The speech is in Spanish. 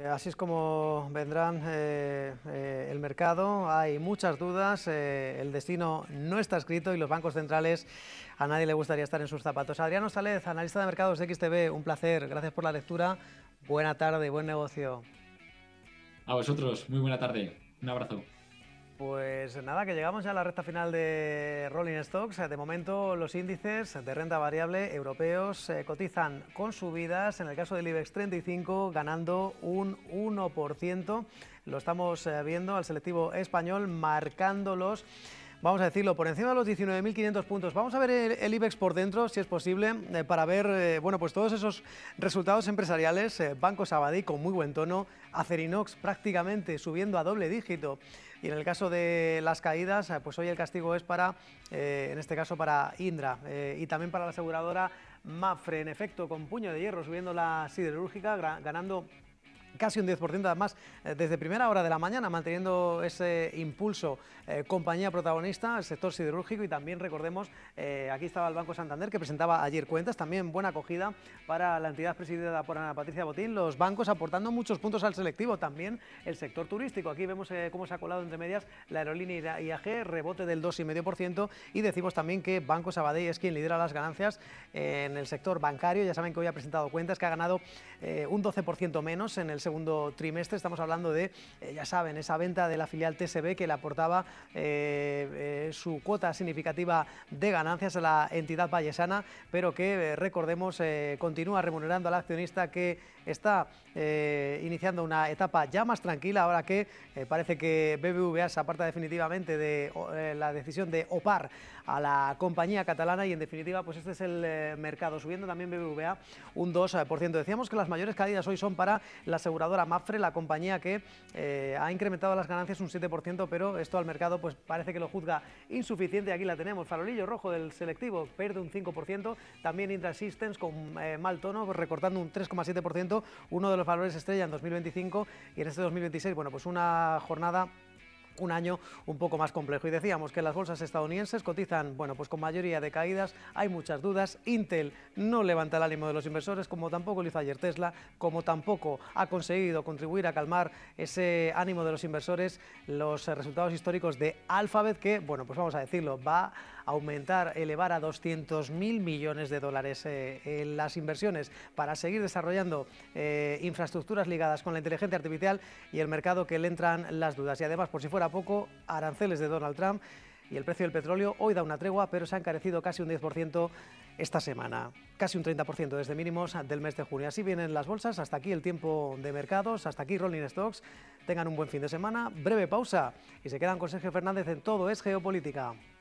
Así es como vendrán el mercado. Hay muchas dudas, el destino no está escrito y los bancos centrales a nadie le gustaría estar en sus zapatos. Adrián Ostalez, analista de mercados de XTB, un placer, gracias por la lectura. Buena tarde, buen negocio. A vosotros, muy buena tarde. Un abrazo. Pues nada, que llegamos ya a la recta final de Rolling Stocks. De momento los índices de renta variable europeos cotizan con subidas. En el caso del IBEX 35 ganando un 1%. Lo estamos viendo al selectivo español marcándolos, vamos a decirlo, por encima de los 19.500 puntos. Vamos a ver el IBEX por dentro, si es posible, para ver bueno, pues todos esos resultados empresariales. Banco Sabadell con muy buen tono, Acerinox prácticamente subiendo a doble dígito. Y en el caso de las caídas, pues hoy el castigo es para, en este caso, para Indra y también para la aseguradora Mapfre. En efecto, con puño de hierro subiendo la siderúrgica, ganando casi un 10%, además desde primera hora de la mañana, manteniendo ese impulso, compañía protagonista, el sector siderúrgico. Y también recordemos, aquí estaba el Banco Santander, que presentaba ayer cuentas, también buena acogida para la entidad presidida por Ana Patricia Botín. Los bancos aportando muchos puntos al selectivo, también el sector turístico. Aquí vemos cómo se ha colado entre medias la aerolínea IAG, rebote del 2,5%, y decimos también que Banco Sabadell es quien lidera las ganancias en el sector bancario. Ya saben que hoy ha presentado cuentas, que ha ganado un 12% menos en el segundo trimestre. Estamos hablando de, ya saben, esa venta de la filial TSB que le aportaba su cuota significativa de ganancias a la entidad vallesana, pero que, recordemos, continúa remunerando al accionista, que está iniciando una etapa ya más tranquila, ahora que parece que BBVA se aparta definitivamente de la decisión de OPAR a la compañía catalana. Y en definitiva, pues este es el mercado, subiendo también BBVA un 2%. Decíamos que las mayores caídas hoy son para la aseguradora Mapfre, la compañía que ha incrementado las ganancias un 7%, pero esto al mercado pues parece que lo juzga insuficiente. Aquí la tenemos, farolillo rojo del selectivo, pierde un 5%, también Indra Systems con mal tono, recortando un 3,7%, uno de los valores estrella en 2025, y en este 2026, bueno, pues una jornada, un año un poco más complejo. Y decíamos que las bolsas estadounidenses cotizan, bueno, pues con mayoría de caídas. Hay muchas dudas. Intel no levanta el ánimo de los inversores, como tampoco lo hizo ayer Tesla, como tampoco ha conseguido contribuir a calmar ese ánimo de los inversores los resultados históricos de Alphabet, que, bueno, pues vamos a decirlo, va a aumentar, elevar a 200.000 millones de dólares en las inversiones para seguir desarrollando infraestructuras ligadas con la inteligencia artificial, y el mercado que le entran las dudas. Y además, por si fuera poco, aranceles de Donald Trump, y el precio del petróleo hoy da una tregua, pero se ha encarecido casi un 10% esta semana, casi un 30% desde mínimos del mes de junio. Así vienen las bolsas. Hasta aquí el tiempo de mercados, hasta aquí Rolling Stocks. Tengan un buen fin de semana, breve pausa y se quedan con Sergio Fernández en Todo es Geopolítica.